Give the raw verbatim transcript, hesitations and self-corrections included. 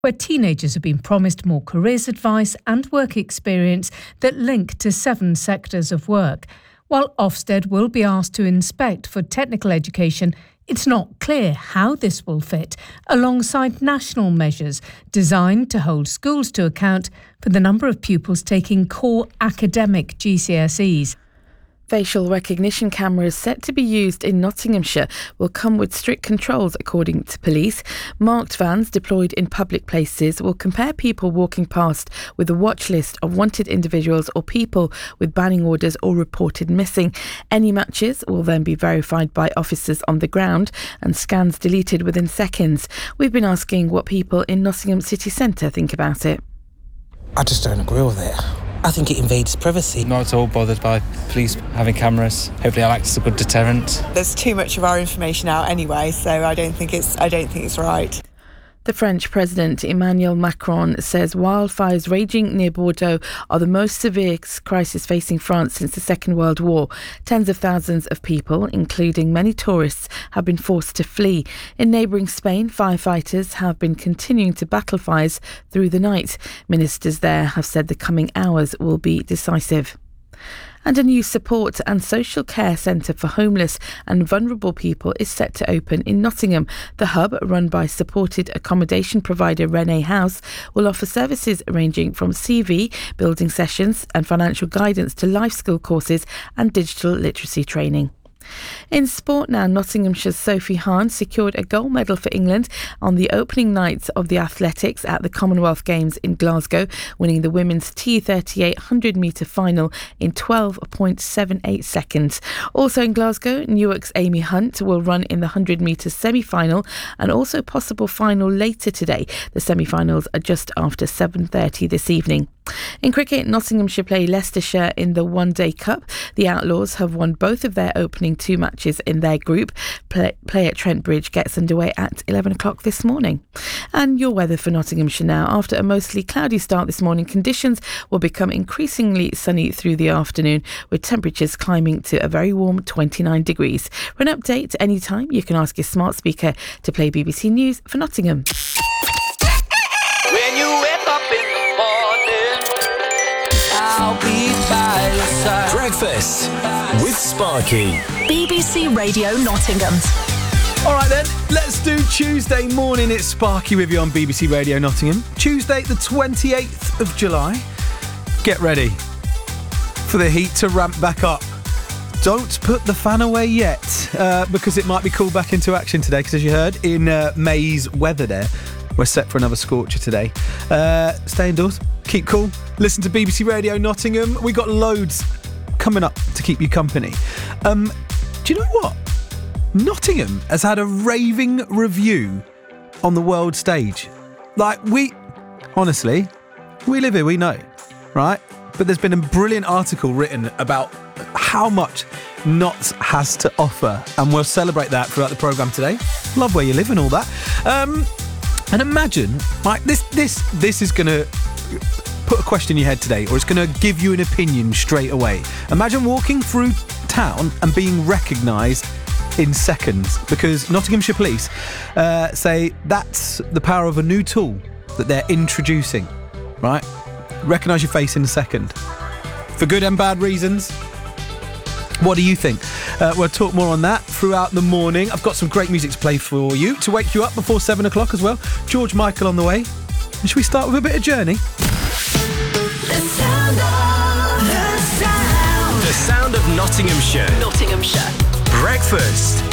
where teenagers have been promised more careers advice and work experience that link to seven sectors of work. While Ofsted will be asked to inspect for technical education, it's not clear how this will fit alongside national measures designed to hold schools to account for the number of pupils taking core academic G C S Es. Facial recognition cameras set to be used in Nottinghamshire will come with strict controls, according to police. Marked vans deployed in public places will compare people walking past with a watch list of wanted individuals or people with banning orders or reported missing. Any matches will then be verified by officers on the ground and scans deleted within seconds. We've been asking what people in Nottingham city centre think about it. I just don't agree with it. I think it invades privacy. Not at all bothered by police having cameras. Hopefully, it'll act as a good deterrent. There's too much of our information out anyway, so I don't think it's I don't think it's right. The French President Emmanuel Macron says wildfires raging near Bordeaux are the most severe crisis facing France since the Second World War. Tens of thousands of people, including many tourists, have been forced to flee. In neighbouring Spain, firefighters have been continuing to battle fires through the night. Ministers there have said the coming hours will be decisive. And a new support and social care centre for homeless and vulnerable people is set to open in Nottingham. The hub, run by supported accommodation provider Renee House, will offer services ranging from C V, building sessions and financial guidance to life skill courses and digital literacy training. In sport now, Nottinghamshire's Sophie Hahn secured a gold medal for England on the opening night of the athletics at the Commonwealth Games in Glasgow, winning the women's T thirty-eight hundred metre final in twelve point seven eight seconds. Also in Glasgow, Newark's Amy Hunt will run in the one hundred metre semi-final and also possible final later today. The semi-finals are just after seven thirty this evening. In cricket, Nottinghamshire play Leicestershire in the One Day Cup. The Outlaws have won both of their opening two matches in their group. Play, play at Trent Bridge gets underway at eleven o'clock this morning. And your weather for Nottinghamshire now. After a mostly cloudy start this morning, conditions will become increasingly sunny through the afternoon, with temperatures climbing to a very warm twenty-nine degrees. For an update anytime, you can ask your smart speaker to play B B C News for Nottingham. When you wake up in the morning, I'll be by your side. Breakfast with Sparky. B B C Radio Nottingham. All right then, let's do Tuesday morning. It's Sparky with you on B B C Radio Nottingham. Tuesday the twenty-eighth of July. Get ready for the heat to ramp back up. Don't put the fan away yet, uh, because it might be called back into action today, because as you heard in uh, May's weather there, we're set for another scorcher today. Uh, stay indoors, keep cool, listen to B B C Radio Nottingham. We got loads coming up to keep you company. Um, do you know what? Nottingham has had a raving review on the world stage. Like, we, honestly, we live here, we know, right? But there's been a brilliant article written about how much Notts has to offer, and we'll celebrate that throughout the programme today. Love where you live and all that. Um, and imagine, like, this, this, this is going to put a question in your head today, or it's going to give you an opinion straight away. Imagine walking through town and being recognised in seconds, because Nottinghamshire Police uh, say that's the power of a new tool that they're introducing, right? Recognise your face in a second. For good and bad reasons. What do you think? Uh, we'll talk more on that throughout the morning. I've got some great music to play for you to wake you up before seven o'clock as well. George Michael on the way. And should we start with a bit of Journey? The sound of, the sound. The sound of Nottinghamshire. Nottinghamshire. Breakfast